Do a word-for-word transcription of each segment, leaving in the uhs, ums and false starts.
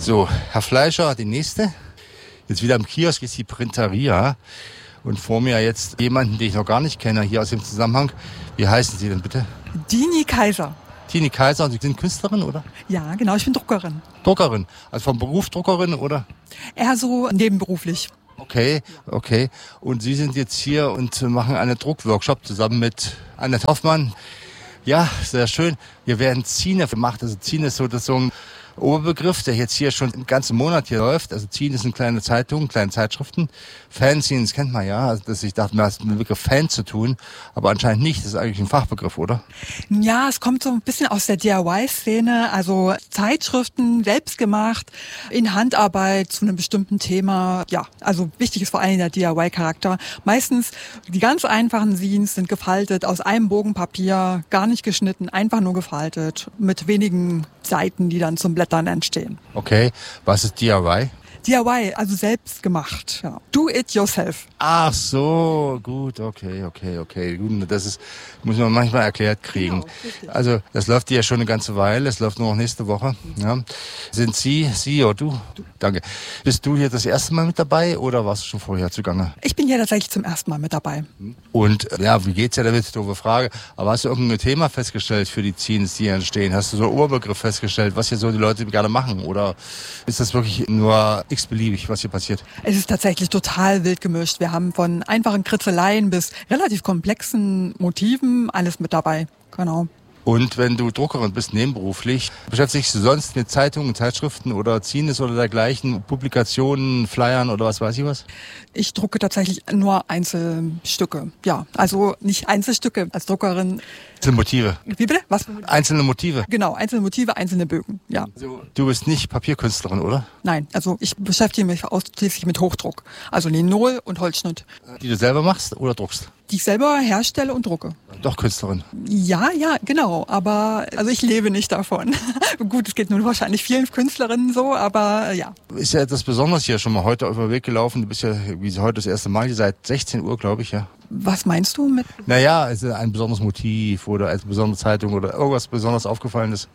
So, Herr Fleischer, die nächste. Jetzt wieder am Kiosk ist die Printeria. Und vor mir jetzt jemanden, den ich noch gar nicht kenne, hier aus dem Zusammenhang. Wie heißen Sie denn bitte? Dini Kaiser. Dini Kaiser, und Sie sind Künstlerin, oder? Ja, genau, ich bin Druckerin. Druckerin, also vom Beruf Druckerin, oder? Eher so nebenberuflich. Okay, okay. Und Sie sind jetzt hier und machen einen Druckworkshop zusammen mit Annette Hoffmann. Ja, sehr schön. Hier werden Zine gemacht. Also Zine ist so, das ist so ein Oberbegriff, der jetzt hier schon den ganzen Monat hier läuft. Also Zine sind kleine Zeitungen, kleine Zeitschriften. Fanzines kennt man ja. Also das, ich dachte, man hat mit dem Begriff Fan zu tun, aber anscheinend nicht. Das ist eigentlich ein Fachbegriff, oder? Ja, es kommt so ein bisschen aus der D I Y-Szene. Also Zeitschriften, selbst gemacht, in Handarbeit zu einem bestimmten Thema. Ja, also wichtig ist vor allem der D I Y-Charakter. Meistens die ganz einfachen Zines sind gefaltet aus einem Bogen Papier, gar nicht geschnitten, einfach nur gefaltet, mit wenigen Seiten, die dann zum Blättern entstehen. Okay, was ist D I Y? D I Y, also selbst gemacht. Ja. Do it yourself. Ach so, gut, okay, okay, okay. Gut, das ist, muss man manchmal erklärt kriegen. Genau, also das läuft ja schon eine ganze Weile, es läuft nur noch nächste Woche. Ja. Sind Sie, Sie oder du? du? Danke. Bist du hier das erste Mal mit dabei oder warst du schon vorher zugange? Ich bin hier tatsächlich zum ersten Mal mit dabei. Und ja, wie geht's ja damit? Doofe Frage. Aber hast du irgendein Thema festgestellt für die Zines, die hier entstehen? Hast du so einen Oberbegriff festgestellt, was hier so die Leute gerne machen? Oder ist das wirklich nur x-beliebig, was hier passiert? Es ist tatsächlich total wild gemischt. Wir haben von einfachen Kritzeleien bis relativ komplexen Motiven alles mit dabei. Genau. Und wenn du Druckerin bist, nebenberuflich, beschäftigst du sonst mit Zeitungen, Zeitschriften oder Zines oder dergleichen, Publikationen, Flyern oder was weiß ich was? Ich drucke tatsächlich nur Einzelstücke. Ja, also nicht Einzelstücke als Druckerin. Einzelne Motive. Wie bitte? Was? Einzelne Motive. Genau, einzelne Motive, einzelne Bögen. Ja. Also, du bist nicht Papierkünstlerin, oder? Nein, also ich beschäftige mich ausschließlich mit Hochdruck. Also Linol und Holzschnitt. Die du selber machst oder druckst? Die ich selber herstelle und drucke. Doch Künstlerin. Ja, ja, genau. Aber also ich lebe nicht davon. Gut, es geht nun wahrscheinlich vielen Künstlerinnen so, aber ja. Ist ja etwas Besonderes hier, schon mal heute auf den Weg gelaufen. Du bist ja wie heute das erste Mal hier seit sechzehn Uhr, glaube ich, ja. Was meinst du mit? Naja, ist ein besonderes Motiv oder eine besondere Zeitung oder irgendwas besonders aufgefallen ist?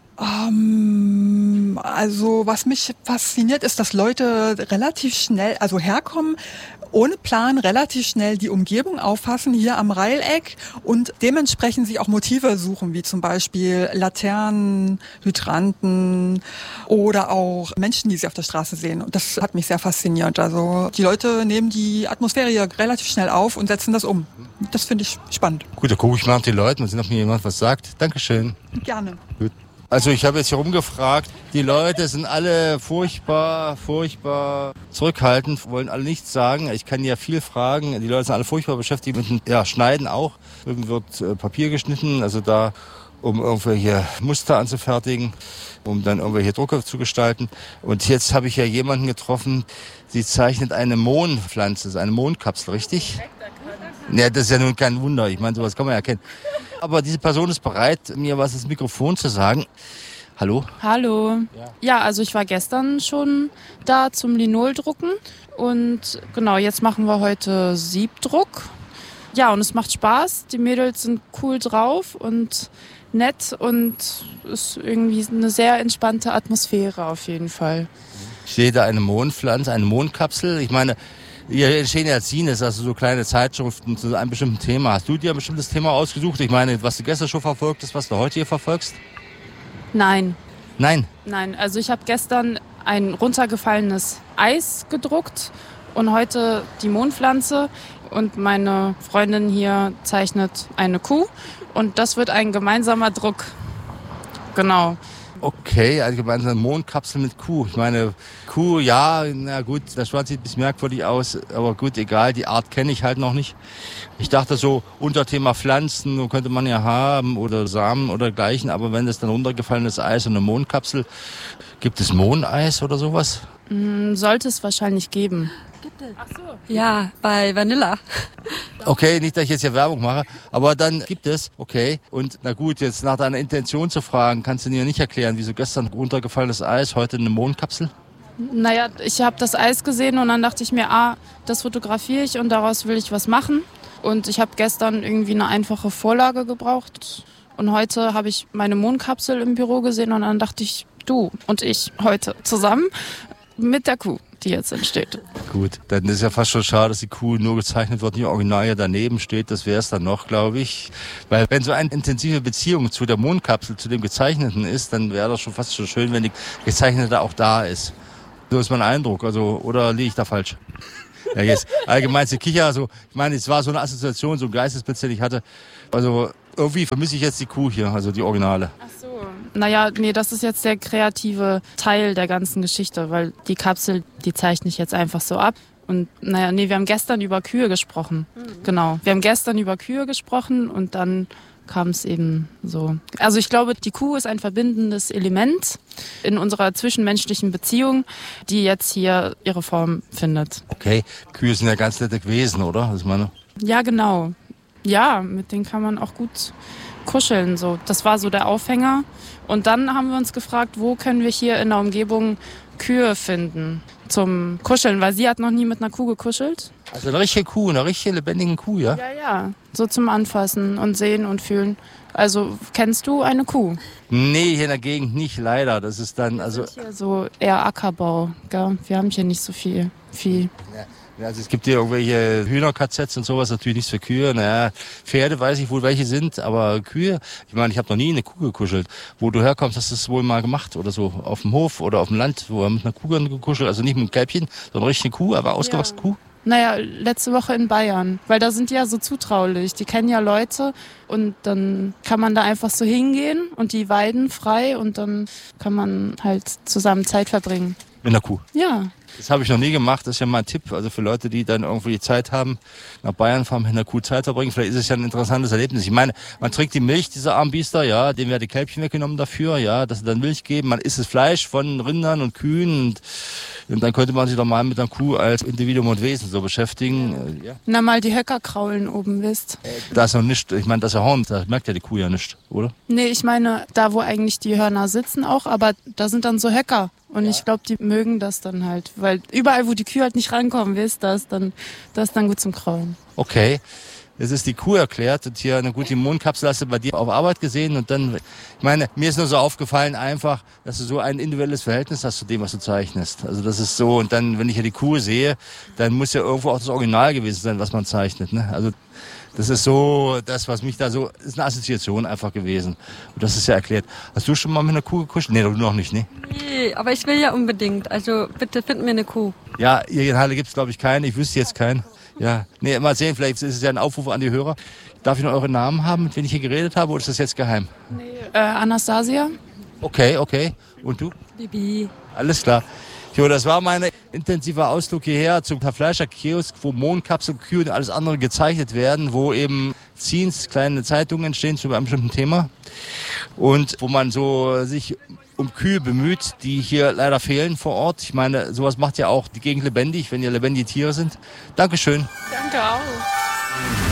Um, also was mich fasziniert, ist, dass Leute relativ schnell, also herkommen, ohne Plan relativ schnell die Umgebung auffassen hier am Reileck und dementsprechend sich auch Motive suchen, wie zum Beispiel Laternen, Hydranten oder auch Menschen, die sie auf der Straße sehen. Und das hat mich sehr fasziniert. Also die Leute nehmen die Atmosphäre hier relativ schnell auf und setzen das um. Das finde ich spannend. Gut, da gucke ich mal nach den Leuten und sehen, ob mir jemand was sagt. Dankeschön. Gerne. Gut. Also ich habe jetzt hier rumgefragt, die Leute sind alle furchtbar, furchtbar zurückhaltend, wollen alle nichts sagen. Ich kann ja viel fragen, die Leute sind alle furchtbar beschäftigt mit dem ja, Schneiden auch. Irgend wird äh, Papier geschnitten, also da um irgendwelche Muster anzufertigen, um dann irgendwelche Drucke zu gestalten. Und jetzt habe ich ja jemanden getroffen, sie zeichnet eine Mohnpflanze, das ist eine Mohnkapsel, richtig? Ja, das ist ja nun kein Wunder, ich meine, sowas kann man ja kennen. Aber diese Person ist bereit, mir was ins Mikrofon zu sagen. Hallo? Hallo. Ja, ja also ich war gestern schon da zum Linoldrucken und genau, jetzt machen wir heute Siebdruck. Ja, und es macht Spaß, die Mädels sind cool drauf und nett und ist irgendwie eine sehr entspannte Atmosphäre auf jeden Fall. Ich sehe da eine Mohnpflanze, eine Mohnkapsel. Ich meine, hier entstehen ja Zines, also so kleine Zeitschriften zu einem bestimmten Thema. Hast du dir ein bestimmtes Thema ausgesucht? Ich meine, was du gestern schon verfolgt hast, was du heute hier verfolgst? Nein. Nein? Nein, also ich habe gestern ein runtergefallenes Eis gedruckt und heute die Mondpflanze. Und meine Freundin hier zeichnet eine Kuh und das wird ein gemeinsamer Druck. Genau. Okay, also gemeinsam Mondkapsel mit Kuh. Ich meine, Kuh, ja, na gut, das Schwanz sieht ein bisschen merkwürdig aus, aber gut, egal, die Art kenne ich halt noch nicht. Ich dachte so, unter Thema Pflanzen könnte man ja haben oder Samen oder dergleichen, aber wenn das dann runtergefallenes Eis und eine Mondkapsel, gibt es Mohneis oder sowas? Mm, sollte es wahrscheinlich geben. Ach so. Ja, bei Vanilla. Okay, nicht, dass ich jetzt hier Werbung mache, aber dann gibt es, okay. Und na gut, jetzt nach deiner Intention zu fragen, kannst du dir nicht erklären, wieso gestern runtergefallenes Eis, heute eine Mondkapsel? Naja, ich habe das Eis gesehen und dann dachte ich mir, ah, das fotografiere ich und daraus will ich was machen. Und ich habe gestern irgendwie eine einfache Vorlage gebraucht und heute habe ich meine Mondkapsel im Büro gesehen und dann dachte ich, du und ich heute zusammen mit der Kuh, die jetzt entsteht. Gut, dann ist ja fast schon schade, dass die Kuh nur gezeichnet wird, die Original ja daneben steht. Das wäre es dann noch, glaube ich. Weil wenn so eine intensive Beziehung zu der Mondkapsel, zu dem Gezeichneten ist, dann wäre das schon fast schon schön, wenn die Gezeichnete auch da ist. So ist mein Eindruck. Also, oder liege ich da falsch? Ja, jetzt allgemein die Kicher, also ich meine, es war so eine Assoziation, so ein Geistesblitz, den ich hatte. Also irgendwie vermisse ich jetzt die Kuh hier, also die Originale. Ach so. Naja, nee, das ist jetzt der kreative Teil der ganzen Geschichte, weil die Kapsel, die zeichne ich jetzt einfach so ab. Und naja, nee, wir haben gestern über Kühe gesprochen. Mhm. Genau, wir haben gestern über Kühe gesprochen und dann kam es eben so. Also ich glaube, die Kuh ist ein verbindendes Element in unserer zwischenmenschlichen Beziehung, die jetzt hier ihre Form findet. Okay, Kühe sind ja ganz nette Wesen, oder? Das meine. Ja, genau. Ja, mit denen kann man auch gut kuscheln. So. Das war so der Aufhänger. Und dann haben wir uns gefragt, wo können wir hier in der Umgebung Kühe finden zum Kuscheln, weil sie hat noch nie mit einer Kuh gekuschelt. Also eine richtige Kuh, eine richtige lebendige Kuh, ja? Ja, ja, so zum Anfassen und sehen und fühlen. Also kennst du eine Kuh? Nee, hier in der Gegend nicht, leider. Das ist dann, also... Das ist hier so eher Ackerbau, gell? Wir haben hier nicht so viel Vieh. Ja. Also es gibt hier irgendwelche Hühner-K Zs und sowas, natürlich nichts für Kühe. Naja, Pferde weiß ich wohl, welche sind, aber Kühe, ich meine, ich habe noch nie eine Kuh gekuschelt. Wo du herkommst, hast du es wohl mal gemacht oder so, auf dem Hof oder auf dem Land, wo er mit einer Kuh gekuschelt, also nicht mit einem Kälbchen, sondern eine richtige Kuh, aber ausgewachsene ja. Kuh. Naja, letzte Woche in Bayern, weil da sind die ja so zutraulich, die kennen ja Leute und dann kann man da einfach so hingehen und die weiden frei und dann kann man halt zusammen Zeit verbringen. Mit einer Kuh? Ja. Das habe ich noch nie gemacht, das ist ja mal ein Tipp, also für Leute, die dann irgendwie die Zeit haben, nach Bayern fahren, mit einer Kuh Zeit verbringen, vielleicht ist es ja ein interessantes Erlebnis. Ich meine, man trinkt die Milch dieser armen Biester, ja, denen werden die Kälbchen weggenommen dafür, ja, dass sie dann Milch geben, man isst das Fleisch von Rindern und Kühen und, und dann könnte man sich doch mal mit einer Kuh als Individuum und Wesen so beschäftigen. Ja. Na, mal die Höcker kraulen oben, wisst. Da ist noch nichts, ich meine, das ist ja Horn, da merkt ja die Kuh ja nicht, oder? Nee, ich meine, da wo eigentlich die Hörner sitzen auch, aber da sind dann so Höcker. Und ja. Ich glaube, die mögen das dann halt, weil überall, wo die Kühe halt nicht rankommen, wisst, das ist dann, das ist dann gut zum Kraulen. Okay, das ist die Kuh erklärt und hier eine gute Mondkapsel hast du bei dir auf Arbeit gesehen und dann, ich meine, mir ist nur so aufgefallen einfach, dass du so ein individuelles Verhältnis hast zu dem, was du zeichnest. Also das ist so und dann, wenn ich ja die Kuh sehe, dann muss ja irgendwo auch das Original gewesen sein, was man zeichnet, ne? Also das ist so, das, was mich da so, ist eine Assoziation einfach gewesen. Und das ist ja erklärt. Hast du schon mal mit einer Kuh gekuschelt? Nee, du noch nicht, ne? Nee, aber ich will ja unbedingt. Also bitte find mir eine Kuh. Ja, hier in Halle gibt's glaube ich keinen. Ich wüsste jetzt keinen. Ja, nee, mal sehen, vielleicht ist es ja ein Aufruf an die Hörer. Darf ich noch eure Namen haben, mit denen ich hier geredet habe, oder ist das jetzt geheim? Nee, äh, Anastasia. Okay, okay. Und du? Bibi. Alles klar. Jo, das war mein intensiver Ausflug hierher zum Fleischer-Kiosk, wo Mondkapsel, Kühe und alles andere gezeichnet werden, wo eben Zines, kleine Zeitungen entstehen zu einem bestimmten Thema und wo man so sich um Kühe bemüht, die hier leider fehlen vor Ort. Ich meine, sowas macht ja auch die Gegend lebendig, wenn hier lebendige Tiere sind. Dankeschön. Danke auch.